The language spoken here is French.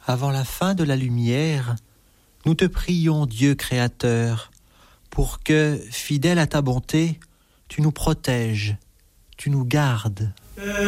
avant la fin de la lumière, nous te prions, Dieu créateur, pour que, fidèle à ta bonté, tu nous protèges, tu nous gardes.